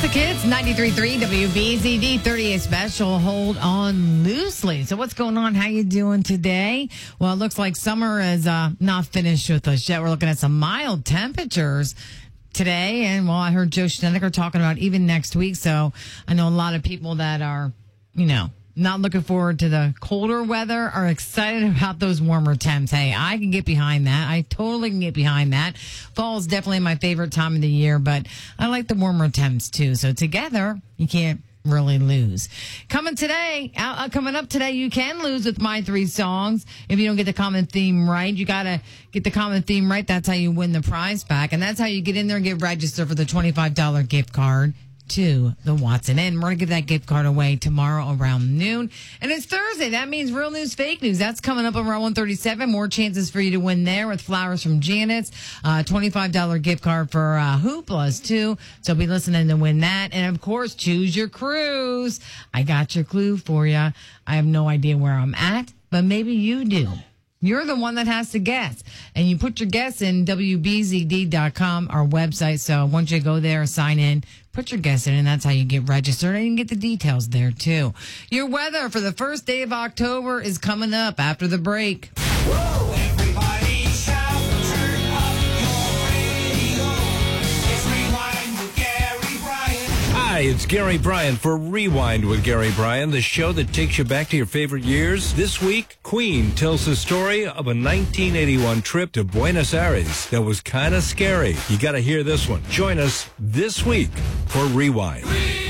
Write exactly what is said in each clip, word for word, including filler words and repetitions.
Classic Hits, ninety-three point three W B Z D, thirty-eight special. Hold on loosely. So what's going on? How you doing today? Well, it looks like summer is uh, not finished with us yet. We're looking at some mild temperatures today. And, well, I heard Joe Schnedeker talking about even next week. So I know a lot of people that are, you know, not looking forward to the colder weather are excited about those warmer temps. Hey, I can get behind that. I totally can get behind that. Fall is definitely my favorite time of the year, but I like the warmer temps too. So together, you can't really lose. Coming today, uh, coming up today, you can lose with my three songs. If you don't get the common theme right, you got to get the common theme right. That's how you win the prize back. And that's how you get in there and get registered for the twenty-five dollars gift card to the Watson Inn. We're going to give that gift card away tomorrow around noon. And it's Thursday. That means real news, fake news. That's coming up around one thirty-seven. More chances for you to win there with flowers from Janet's. Uh, twenty-five dollars gift card for uh, Hoopla's, too. So be listening to win that. And, of course, choose your cruise. I got your clue for you. I have no idea where I'm at, but maybe you do. You're the one that has to guess. And you put your guess in W B Z D dot com, our website. So once you go there, sign in, put your guess in, and that's how you get registered. And you can get the details there, too. Your weather for the first day of October is coming up after the break. Whoa, everybody shout, turn up your radio. It's Rewind with Gary Bryan. Hi, it's Gary Bryan for Rewind with Gary Bryan, the show that takes you back to your favorite years. This week, Queen tells the story of a nineteen eighty-one trip to Buenos Aires that was kind of scary. You got to hear this one. Join us this week for Rewind.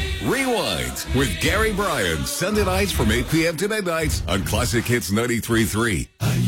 Rewind with Gary Bryan, Sunday nights from eight p.m. to midnight on Classic Hits ninety-three point three.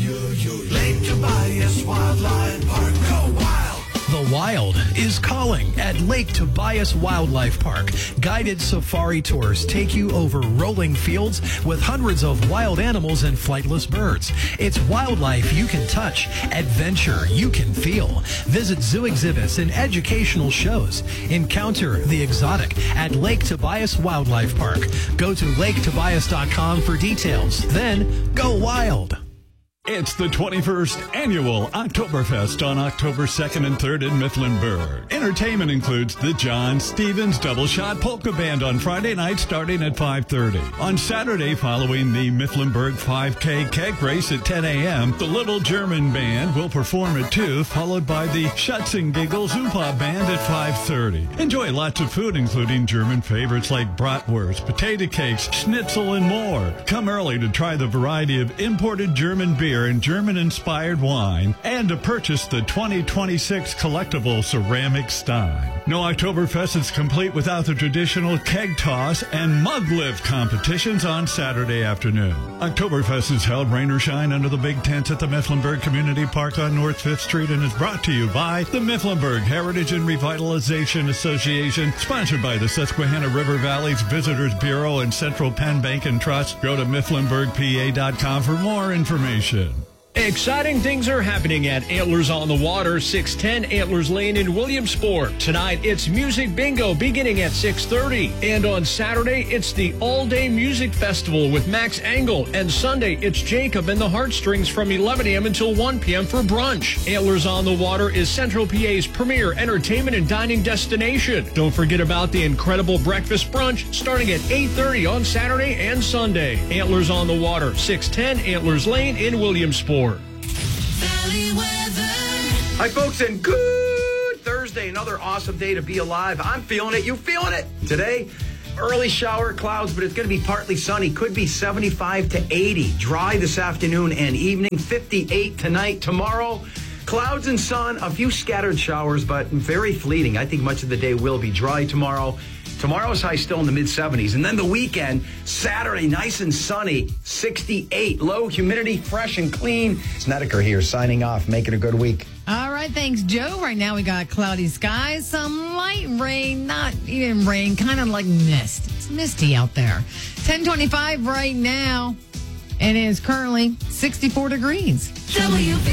Lake Tobias Wildlife Park. Go wild. The Wild is calling at Lake Tobias Wildlife Park. Guided safari tours take you over rolling fields with hundreds of wild animals and flightless birds. It's wildlife you can touch, adventure you can feel. Visit zoo exhibits and educational shows. Encounter the exotic at Lake Tobias Wildlife Park. Go to lake tobias dot com for details. Then go wild. It's the twenty-first Annual Oktoberfest on October second and third in Mifflinburg. Entertainment includes the John Stevens Double Shot Polka Band on Friday night starting at five thirty. On Saturday, following the Mifflinburg five K keg race at ten a.m., the Little German Band will perform at two, followed by the Schutzengiggles Oompa Band at five thirty. Enjoy lots of food, including German favorites like bratwurst, potato cakes, schnitzel, and more. Come early to try the variety of imported German beer and German-inspired wine, and to purchase the twenty twenty-six collectible ceramic stein. No Oktoberfest is complete without the traditional keg toss and mug lift competitions on Saturday afternoon. Oktoberfest is held rain or shine under the big tents at the Mifflinburg Community Park on North fifth Street and is brought to you by the Mifflinburg Heritage and Revitalization Association, sponsored by the Susquehanna River Valley's Visitors Bureau and Central Penn Bank and Trust. Go to mifflinburg p a dot com for more information. Exciting things are happening at Antlers on the Water, six ten Antlers Lane in Williamsport. Tonight, it's Music Bingo beginning at six thirty. And on Saturday, it's the All-Day Music Festival with Max Angle. And Sunday, it's Jacob and the Heartstrings from eleven a.m. until one p.m. for brunch. Antlers on the Water is Central P A's premier entertainment and dining destination. Don't forget about the incredible breakfast brunch starting at eight thirty on Saturday and Sunday. Antlers on the Water, six ten Antlers Lane in Williamsport. Hi, folks, and good Thursday. Another awesome day to be alive. I'm feeling it. You feeling it? Today, early shower clouds, but it's going to be partly sunny. Could be seventy-five to eighty. Dry this afternoon and evening. fifty-eight tonight. Tomorrow, clouds and sun. A few scattered showers, but very fleeting. I think much of the day will be dry tomorrow. Tomorrow's high still in the mid seventies. And then the weekend, Saturday, nice and sunny, sixty-eight. Low humidity, fresh and clean. Snedeker here signing off. Make it a good week. All right, thanks, Joe. Right now we got cloudy skies, some light rain, not even rain, kind of like mist. It's misty out there. ten twenty-five right now, and it is currently sixty-four degrees. W B